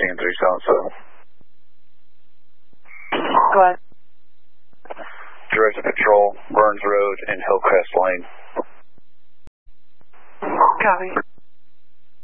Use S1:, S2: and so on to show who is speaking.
S1: 377.
S2: Go ahead.
S1: Directed patrol, Burns Road and Hillcrest Lane.
S2: Copy.